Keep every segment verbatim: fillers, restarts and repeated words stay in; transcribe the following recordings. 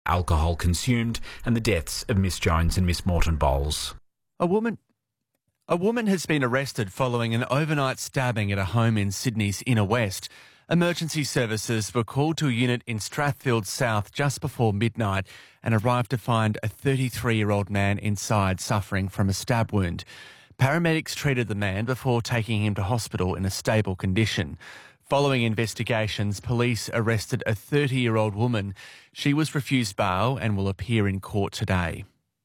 alcohol consumed, and the deaths of Miss Jones and Miss Morton Bowles. A woman... A woman has been arrested following an overnight stabbing at a home in Sydney's Inner West. Emergency services were called to a unit in Strathfield South just before midnight and arrived to find a thirty-three-year-old man inside suffering from a stab wound. Paramedics treated the man before taking him to hospital in a stable condition. Following investigations, police arrested a thirty-year-old woman. She was refused bail and will appear in court today.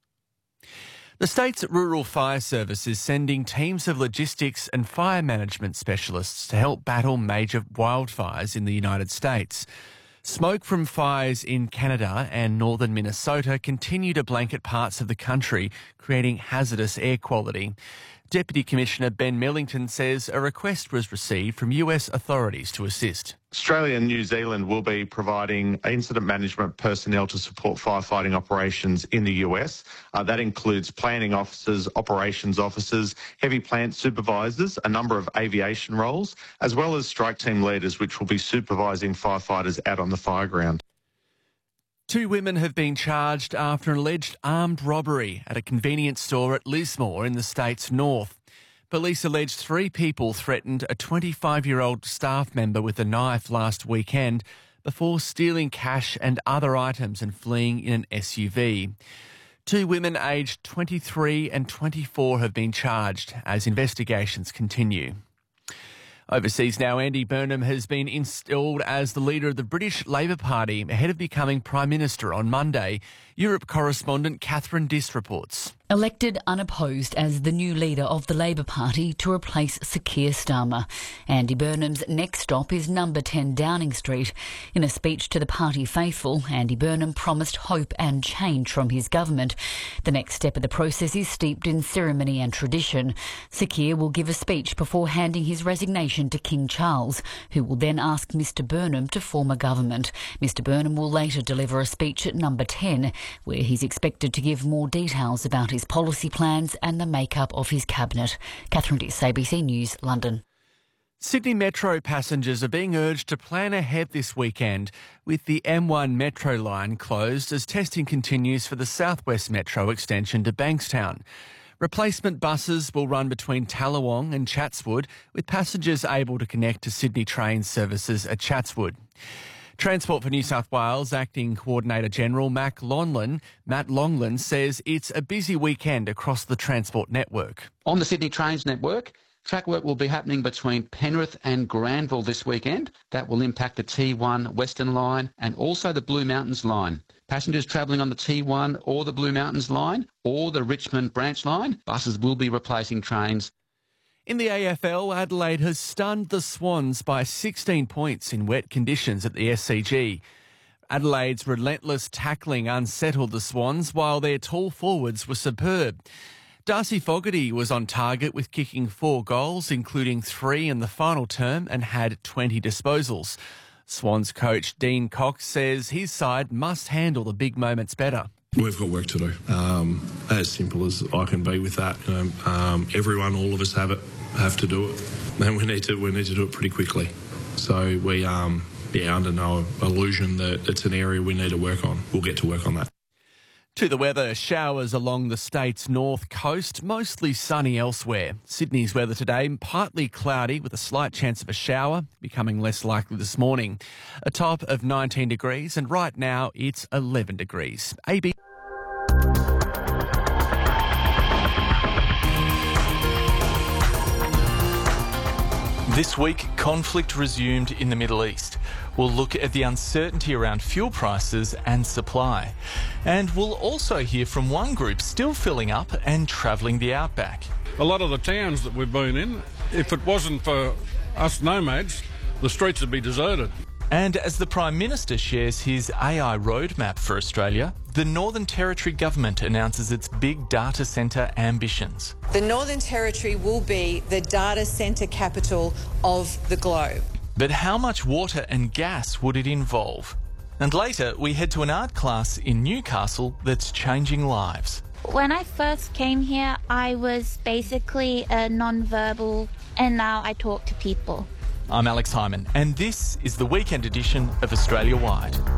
The state's Rural Fire Service is sending teams of logistics and fire management specialists to help battle major wildfires in the United States. Smoke from fires in Canada and northern Minnesota continue to blanket parts of the country, creating hazardous air quality. Deputy Commissioner Ben Millington says a request was received from U S authorities to assist. Australia and New Zealand will be providing incident management personnel to support firefighting operations in the U S. Uh, that includes planning officers, operations officers, heavy plant supervisors, a number of aviation roles, as well as strike team leaders, which will be supervising firefighters out on the fire ground. Two women have been charged after an alleged armed robbery at a convenience store at Lismore in the state's north. Police allege three people threatened a twenty-five-year-old staff member with a knife last weekend before stealing cash and other items and fleeing in an S U V. Two women aged twenty-three and twenty-four have been charged as investigations continue. Overseas now, Andy Burnham has been installed as the leader of the British Labour Party ahead of becoming Prime Minister on Monday. Europe correspondent Catherine Diss reports. Elected unopposed as the new leader of the Labour Party to replace Sir Keir Starmer. Andy Burnham's next stop is number ten Downing Street. In a speech to the party faithful, Andy Burnham promised hope and change from his government. The next step of the process is steeped in ceremony and tradition. Sir Keir will give a speech before handing his resignation to King Charles, who will then ask Mister Burnham to form a government. Mister Burnham will later deliver a speech at number ten, where he's expected to give more details about his policy plans and the makeup of his cabinet. Catherine Diss, A B C News, London. Sydney Metro passengers are being urged to plan ahead this weekend, with the M one Metro line closed as testing continues for the South West Metro extension to Bankstown. Replacement buses will run between Tallawong and Chatswood, with passengers able to connect to Sydney train services at Chatswood. Transport for New South Wales Acting Coordinator General Matt Longland, Matt Longland says it's a busy weekend across the transport network. On the Sydney Trains network, track work will be happening between Penrith and Granville this weekend. That will impact the T one Western Line and also the Blue Mountains Line. Passengers travelling on the T one or the Blue Mountains Line or the Richmond Branch Line, buses will be replacing trains. In the A F L, Adelaide has stunned the Swans by sixteen points in wet conditions at the S C G. Adelaide's relentless tackling unsettled the Swans, while their tall forwards were superb. Darcy Fogarty was on target with kicking four goals, including three in the final term, and had twenty disposals. Swans coach Dean Cox says his side must handle the big moments better. We've got work to do. Um, as simple as I can be with that. You know, um, everyone, all of us have it, have to do it, and we need to we need to do it pretty quickly. So we, um, yeah, under no illusion that it's an area we need to work on. We'll get to work on that. To the weather, showers along the state's north coast, mostly sunny elsewhere. Sydney's weather today, partly cloudy with a slight chance of a shower, becoming less likely this morning. A top of nineteen degrees, and right now it's eleven degrees. A B This week, conflict resumed in the Middle East. We'll look at the uncertainty around fuel prices and supply. And we'll also hear from one group still filling up and travelling the outback. A lot of the towns that we've been in, if it wasn't for us nomads, the streets would be deserted. And as the Prime Minister shares his A I roadmap for Australia, the Northern Territory government announces its big data centre ambitions. The Northern Territory will be the data centre capital of the globe. But how much water and gas would it involve? And later, we head to an art class in Newcastle that's changing lives. When I first came here, I was basically a non-verbal, and now I talk to people. I'm Alex Hyman, and this is the weekend edition of Australia Wide.